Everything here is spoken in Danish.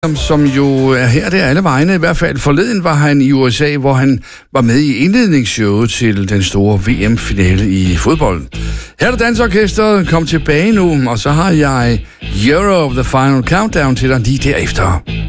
som jo er her der alle vegne. I hvert fald forleden var han i USA, hvor han var med i indledningsshowet til den store VM-finale i fodbold. Her er Dansorkestret, kom tilbage nu, og så har jeg Euro of the Final Countdown til dig lige derefter.